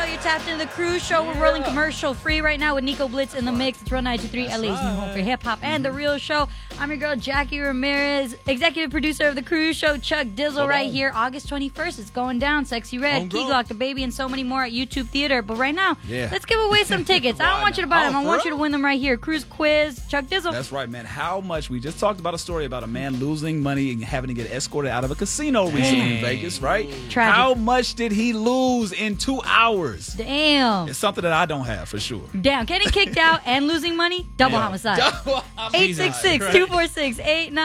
know you're tapped into the Cruise Show. We're rolling commercial free right now with Nico Blitz in the mix. It's Real 93, LA's new home for hip hop and The Real Show. I'm your girl, Jackie Ramirez, executive producer of the Cruise Show. Chuck Dizzle right here. August 21st, it's going down. Sexy Red, Key Glock, The Baby, and so many more at YouTube Theater. But right now, let's give away some tickets. I don't want you to buy them. I want you to win them right here. Cruise Quiz, Chuck Dizzle. That's right, man. How much? We just talked about a story about a man losing money and having to get escorted out of a casino recently in Vegas, right? Tragic. How much did he lose in 2 hours? Damn. It's something that I don't have for sure. Damn. Getting kicked out and losing money? Double homicide. Double homicide. 866-246-89.